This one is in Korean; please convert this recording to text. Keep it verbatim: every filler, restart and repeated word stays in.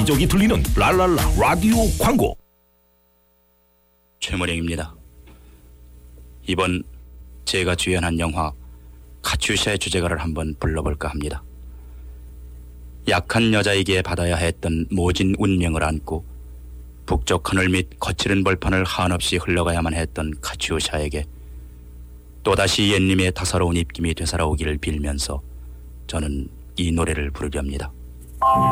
여기저기 들리는 랄랄라 라디오 광고. 최문영입니다. 이번 제가 주연한 영화 카츄샤의 주제가를 한번 불러볼까 합니다. 약한 여자에게 받아야 했던 모진 운명을 안고 북쪽 하늘 밑 거칠은 벌판을 한없이 흘러가야만 했던 카츄샤에게 또다시 옛님의 다사로운 입김이 되살아오기를 빌면서 저는 이 노래를 부르렵니다.